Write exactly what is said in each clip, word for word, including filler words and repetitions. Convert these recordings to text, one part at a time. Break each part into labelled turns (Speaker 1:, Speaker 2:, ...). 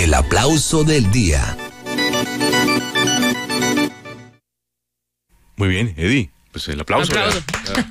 Speaker 1: El aplauso del día.
Speaker 2: Muy bien, Eddie. Pues el aplauso.
Speaker 3: aplauso.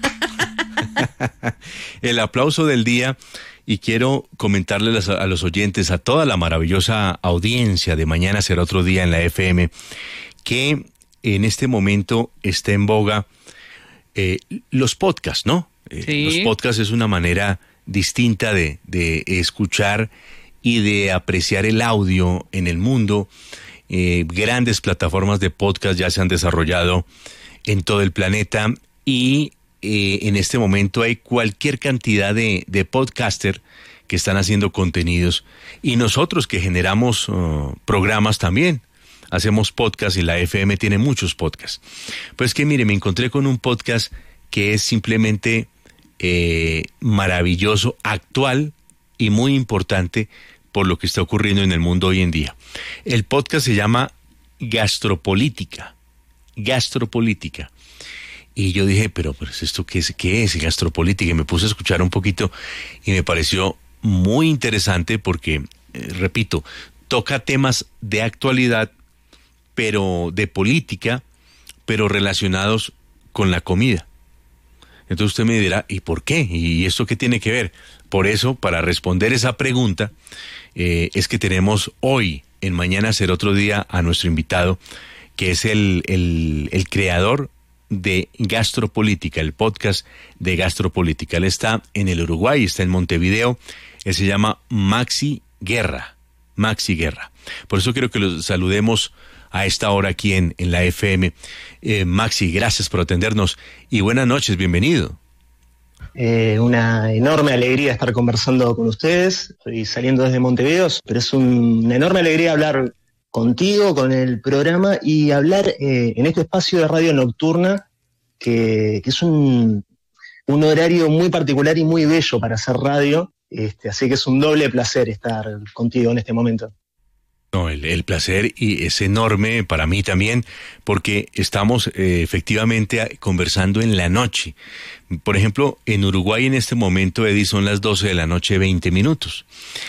Speaker 2: El aplauso del día. Y quiero comentarles a los oyentes, a toda la maravillosa audiencia de Mañana Será Otro Día en la F M, que en este momento está en boga eh, los podcasts, ¿no? Eh,
Speaker 3: Sí.
Speaker 2: Los podcasts es una manera distinta de, de escuchar y de apreciar el audio en el mundo. Eh, grandes plataformas de podcast ya se han desarrollado en todo el planeta y eh, en este momento hay cualquier cantidad de, de podcaster que están haciendo contenidos y nosotros que generamos uh, programas también hacemos podcast y la F M tiene muchos podcasts. Pues que mire, me encontré con un podcast que es simplemente eh, maravilloso, actual y muy importante por lo que está ocurriendo en el mundo hoy en día. El podcast se llama Gastropolítica. Gastropolítica. Y yo dije, pero, pero ¿esto qué es? ¿Qué es Gastropolítica? Y me puse a escuchar un poquito y me pareció muy interesante porque, eh, repito, toca temas de actualidad, pero de política, pero relacionados con la comida. Entonces usted me dirá, ¿y por qué? ¿Y esto qué tiene que ver? Por eso, para responder esa pregunta, eh, es que tenemos hoy, en Mañana Será Otro Día, a nuestro invitado, que es el, el, el creador de Gastropolítica, el podcast de Gastropolítica. Él está en el Uruguay, está en Montevideo. Él se llama Maxi Guerra. Maxi Guerra. Por eso quiero que los saludemos a esta hora aquí en, en la F M. Eh, Maxi, gracias por atendernos y buenas noches, bienvenido.
Speaker 4: Eh, una enorme alegría estar conversando con ustedes. Estoy saliendo desde Montevideo, pero es un, una enorme alegría hablar contigo, con el programa y hablar eh, en este espacio de radio nocturna que, que es un, un horario muy particular y muy bello para hacer radio, este, así que es un doble placer estar contigo en este momento.
Speaker 2: No, el, el placer y es enorme para mí también, porque estamos eh, efectivamente conversando en la noche. Por ejemplo, en Uruguay en este momento, Eddie, son las doce de la noche, veinte minutos.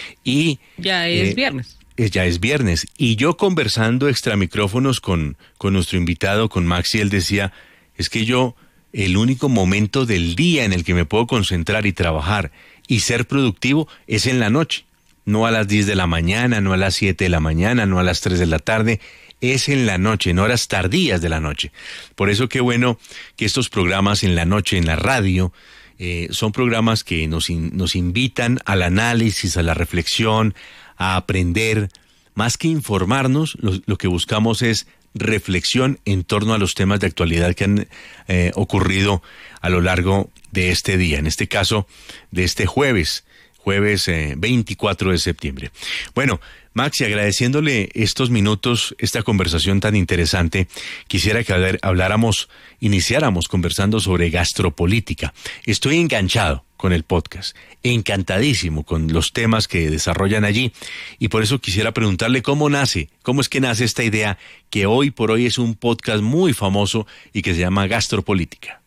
Speaker 2: Y
Speaker 3: Ya es
Speaker 2: eh,
Speaker 3: viernes.
Speaker 2: ya es viernes. Y yo conversando extra micrófonos con, con nuestro invitado, con Maxi, él decía, es que yo, el único momento del día en el que me puedo concentrar y trabajar y ser productivo es en la noche. No a las diez de la mañana, no a las siete de la mañana, no a las tres de la tarde, es en la noche, en horas tardías de la noche. Por eso qué bueno que estos programas en la noche, en la radio, eh, son programas que nos, in, nos invitan al análisis, a la reflexión, a aprender. Más que informarnos, lo, lo que buscamos es reflexión en torno a los temas de actualidad que han eh, ocurrido a lo largo de este día, en este caso de este jueves. Jueves eh, veinticuatro de septiembre. Bueno, Maxi, agradeciéndole estos minutos, esta conversación tan interesante, quisiera que hablar, habláramos, iniciáramos conversando sobre gastropolítica. Estoy enganchado con el podcast, encantadísimo con los temas que desarrollan allí, y por eso quisiera preguntarle cómo nace, cómo es que nace esta idea que hoy por hoy es un podcast muy famoso y que se llama Gastropolítica.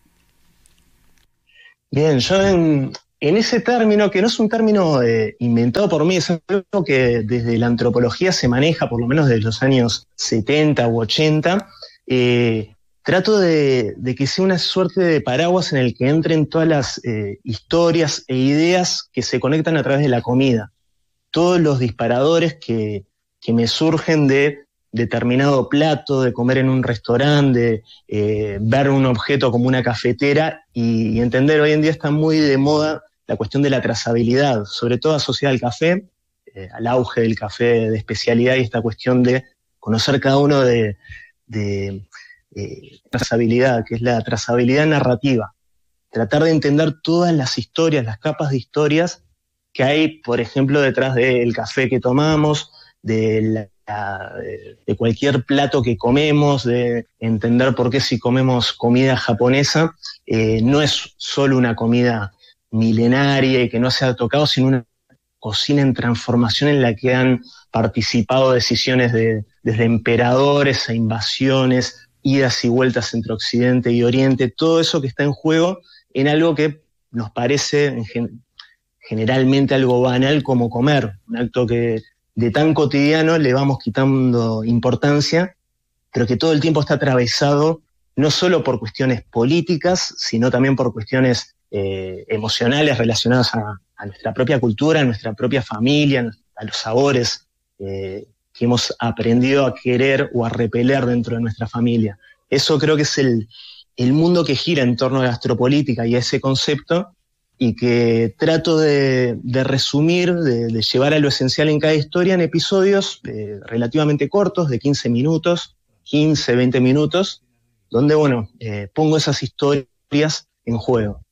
Speaker 4: Bien, yo en... En ese término, que no es un término eh, inventado por mí, es algo que desde la antropología se maneja, por lo menos desde los años setenta u ochenta, eh, trato de, de que sea una suerte de paraguas en el que entren todas las eh, historias e ideas que se conectan a través de la comida. Todos los disparadores que, que me surgen de determinado plato, de comer en un restaurante, de eh, ver un objeto como una cafetera y, y entender, hoy en día está muy de moda la cuestión de la trazabilidad, sobre todo asociada al café, eh, al auge del café de especialidad y esta cuestión de conocer cada uno de, de eh, trazabilidad, que es la trazabilidad narrativa. Tratar de entender todas las historias, las capas de historias que hay, por ejemplo, detrás del café que tomamos, de, la, de cualquier plato que comemos, de entender por qué si comemos comida japonesa, eh, no es solo una comida milenaria y que no se ha tocado, sino una cocina en transformación en la que han participado decisiones de, desde emperadores a invasiones, idas y vueltas entre Occidente y Oriente, todo eso que está en juego en algo que nos parece en gen- generalmente algo banal como comer, un acto que, de tan cotidiano le vamos quitando importancia, pero que todo el tiempo está atravesado no solo por cuestiones políticas, sino también por cuestiones eh, emocionales relacionadas a, a nuestra propia cultura, a nuestra propia familia, a los sabores eh, que hemos aprendido a querer o a repeler dentro de nuestra familia. Eso creo que es el, el mundo que gira en torno a la gastropolítica y a ese concepto, y que trato de, de resumir, de, de llevar a lo esencial en cada historia en episodios eh, relativamente cortos, de quince minutos, quince, veinte minutos, donde, bueno, eh, pongo esas historias en juego.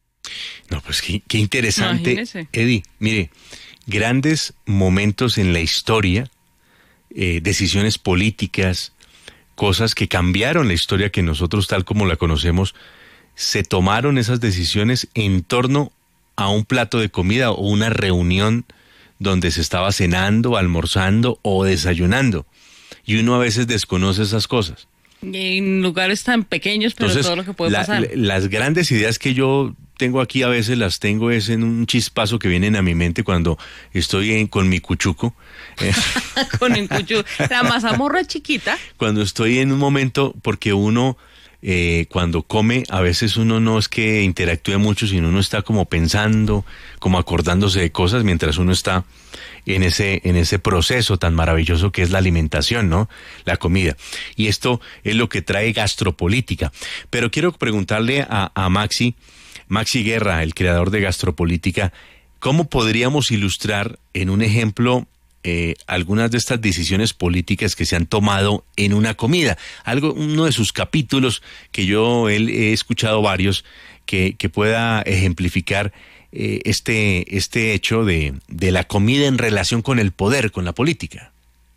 Speaker 2: No, pues qué, qué interesante.
Speaker 3: Imagínese.
Speaker 2: Eddie, mire, grandes momentos en la historia, eh, decisiones políticas, cosas que cambiaron la historia que nosotros tal como la conocemos, se tomaron esas decisiones en torno a un plato de comida o una reunión donde se estaba cenando, almorzando o desayunando. Y uno a veces desconoce esas cosas.
Speaker 3: Y en lugares tan pequeños, pero
Speaker 2: Entonces,
Speaker 3: todo lo que puede
Speaker 2: la,
Speaker 3: pasar.
Speaker 2: la, las grandes ideas que yo tengo aquí a veces las tengo es en un chispazo que vienen a mi mente cuando estoy en, con mi cuchuco. Eh,
Speaker 3: Con el cuchu, la mazamorra chiquita.
Speaker 2: cuando estoy en un momento, porque uno eh, cuando come, a veces uno no es que interactúe mucho, sino uno está como pensando, como acordándose de cosas mientras uno está en ese, en ese proceso tan maravilloso que es la alimentación, ¿no? La comida. Y esto es lo que trae gastropolítica. Pero quiero preguntarle a, a Maxi, Maxi Guerra, el creador de Gastropolítica, ¿cómo podríamos ilustrar en un ejemplo eh, algunas de estas decisiones políticas que se han tomado en una comida? Algo, uno de sus capítulos que yo él, he escuchado varios que, que pueda ejemplificar eh, este, este hecho de, de la comida en relación con el poder, con la política.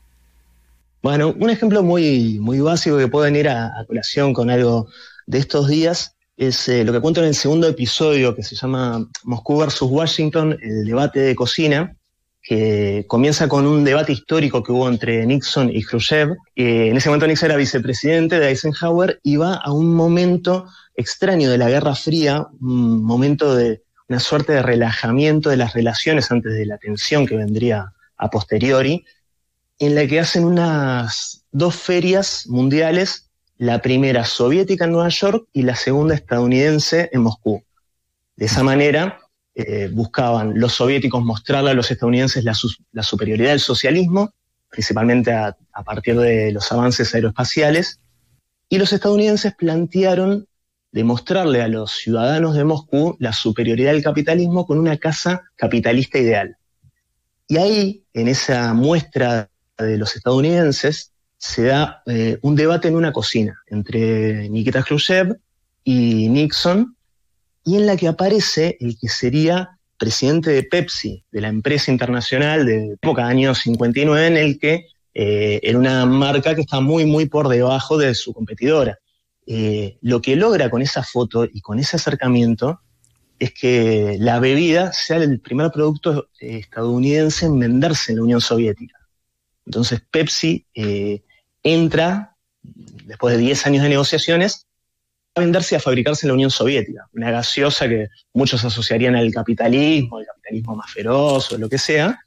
Speaker 4: Bueno, un ejemplo muy, muy básico que puede venir a, a colación con algo de estos días es eh, lo que cuento en el segundo episodio, que se llama Moscú versus Washington, el debate de cocina, que comienza con un debate histórico que hubo entre Nixon y Khrushchev. Eh, en ese momento Nixon era vicepresidente de Eisenhower y va a un momento extraño de la Guerra Fría, un momento de una suerte de relajamiento de las relaciones antes de la tensión que vendría a posteriori, en la que hacen unas dos ferias mundiales, la primera soviética en Nueva York y la segunda estadounidense en Moscú. De esa manera eh, buscaban los soviéticos mostrarle a los estadounidenses la, su la superioridad del socialismo, principalmente a, a partir de los avances aeroespaciales, y los estadounidenses plantearon demostrarle a los ciudadanos de Moscú la superioridad del capitalismo con una casa capitalista ideal. Y ahí, en esa muestra de los estadounidenses, se da eh, un debate en una cocina entre Nikita Khrushchev y Nixon, y en la que aparece el que sería presidente de Pepsi, de la empresa internacional de época, año cincuenta y nueve, en el que eh, era una marca que está muy, muy por debajo de su competidora. Eh, lo que logra con esa foto y con ese acercamiento es que la bebida sea el primer producto eh, estadounidense en venderse en la Unión Soviética. Entonces Pepsi eh, entra, después de diez años de negociaciones, a venderse y a fabricarse en la Unión Soviética. Una gaseosa que muchos asociarían al capitalismo, al capitalismo más feroz o lo que sea,